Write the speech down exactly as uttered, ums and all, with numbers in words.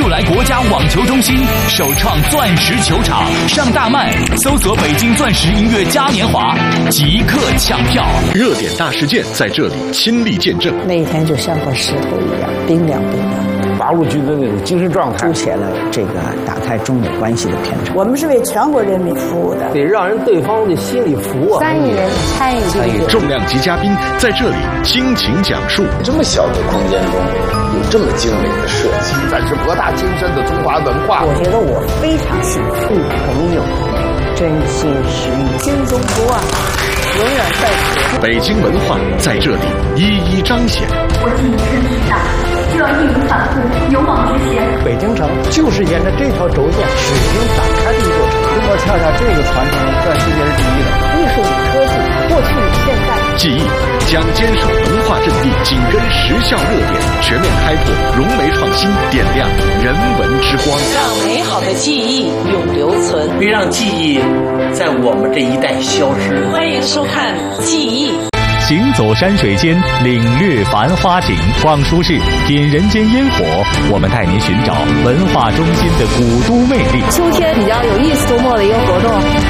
来国家网球中心首创钻石球场，上大麦搜索北京钻石音乐嘉年华，即刻抢票。 热点大事件在这里亲历见证， 那一天就像块石头一样冰凉冰凉。 八路军的那种精神状态， 凸显了这个打开中美关系的篇章。 我们是为全国人民服务的， 得让人对方的心里服啊。 三亿人参与参与，重量级嘉宾在这里倾情讲述。 这么小的空间中有这么精美的设计， 展示博大精深的中华文化。 我觉得我非常幸福，朋友真心实意，心中不忘，永远在此。 北京文化在这里一一彰显。 我进身体大，就要义无反顾，勇往直前。 北京城就是沿着这条轴线始终展开的一座城。中国恰恰这个传承在世界是第一的。 艺术与科技，过去与现在。 记忆将坚守文化阵地，紧跟时效热点，全面开拓融媒创新，点亮人文之光， 让美好的记忆永留存， 别让记忆在我们这一代消失。 欢迎收看《记忆》。 行走山水间，领略繁花景；逛书市，品人间烟火。我们带您寻找文化中心的古都魅力。 秋天比较有意思周末的一个活动。